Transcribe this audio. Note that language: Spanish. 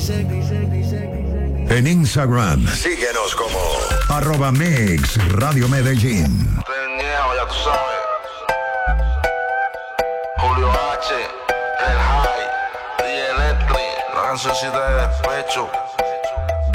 En Instagram, síguenos como @Mix Radio Medellín. Ya tú sabes. Julio H, El High, DJ Electric, la cancioncita de despecho.